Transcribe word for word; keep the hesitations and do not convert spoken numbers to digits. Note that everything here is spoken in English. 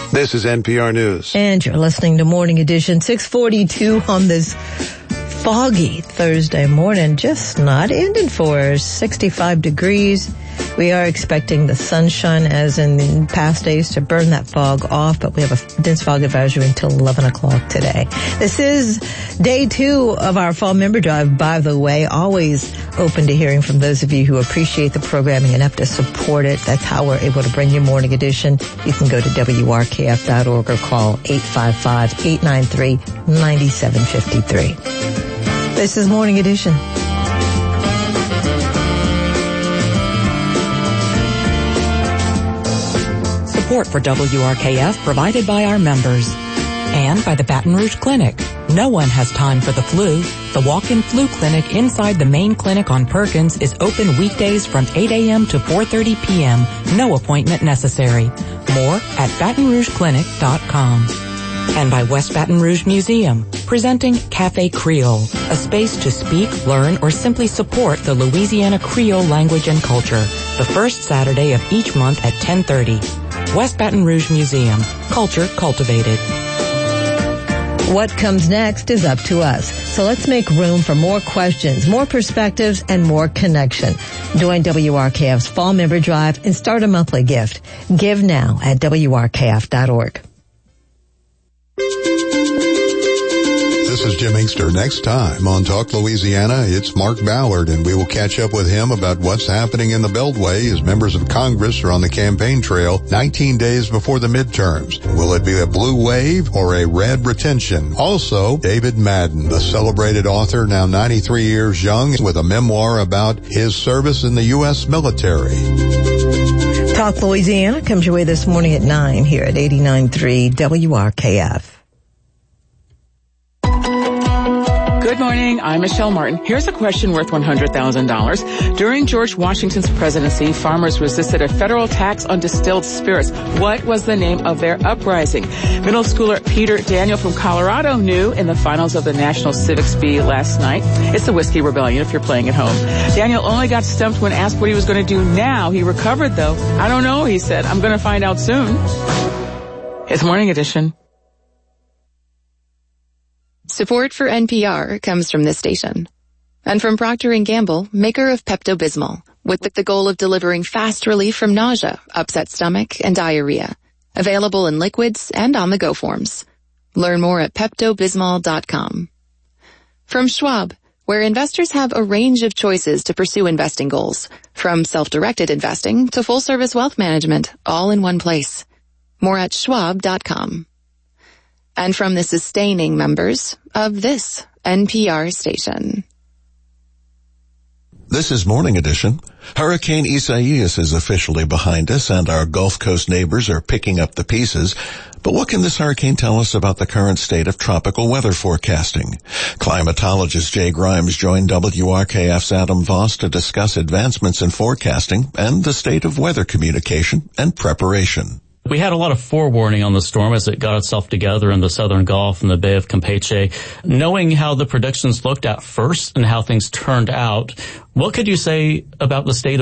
This is N P R News. And you're listening to Morning Edition, six forty-two on this foggy Thursday morning. Just not ending for us. sixty-five degrees. We are expecting the sunshine, as in past days, to burn that fog off, but we have a dense fog advisory until eleven o'clock today. This is day two of our fall member drive, by the way. Always open to hearing from those of you who appreciate the programming enough to support it. That's how we're able to bring you Morning Edition. You can go to W R K F dot org or call eight five five, eight nine three, nine seven five three. This is Morning Edition. Support for W R K F provided by our members and by the Baton Rouge Clinic. No one has time for the flu. The walk-in flu clinic inside the main clinic on Perkins is open weekdays from eight a.m. to four thirty p.m. No appointment necessary. More at baton rouge clinic dot com. And by West Baton Rouge Museum, presenting Cafe Creole, a space to speak, learn, or simply support the Louisiana Creole language and culture. The first Saturday of each month at ten thirty. West Baton Rouge Museum. Culture cultivated. What comes next is up to us. So let's make room for more questions, more perspectives, and more connection. Join W R K F's Fall Member Drive and start a monthly gift. Give now at W R K F dot org. This is Jim Inkster. Next time on Talk Louisiana, it's Mark Ballard, and we will catch up with him about what's happening in the Beltway as members of Congress are on the campaign trail nineteen days before the midterms. Will it be a blue wave or a red retention? Also, David Madden, the celebrated author, now ninety-three years young, with a memoir about his service in the U S military. Talk Louisiana comes your way this morning at nine here at eighty-nine point three W R K F. Good morning. I'm Michelle Martin. Here's a question worth one hundred thousand dollars. During George Washington's presidency, farmers resisted a federal tax on distilled spirits. What was the name of their uprising? Middle schooler Peter Daniel from Colorado knew in the finals of the National Civics Bee last night. It's the Whiskey Rebellion if you're playing at home. Daniel only got stumped when asked what he was going to do now. He recovered, though. I don't know, he said. I'm going to find out soon. It's Morning Edition. Support for N P R comes from this station. And from Procter and Gamble, maker of Pepto-Bismol, with the goal of delivering fast relief from nausea, upset stomach, and diarrhea. Available in liquids and on-the-go forms. Learn more at Pepto Bismol dot com. From Schwab, where investors have a range of choices to pursue investing goals, from self-directed investing to full-service wealth management, all in one place. More at schwab dot com. And from the sustaining members of this N P R station. This is Morning Edition. Hurricane Isaias is officially behind us, and our Gulf Coast neighbors are picking up the pieces. But what can this hurricane tell us about the current state of tropical weather forecasting? Climatologist Jay Grimes joined W R K F's Adam Voss to discuss advancements in forecasting and the state of weather communication and preparation. We had a lot of forewarning on the storm as it got itself together in the southern Gulf and the Bay of Campeche. Knowing how the predictions looked at first and how things turned out, what could you say about the state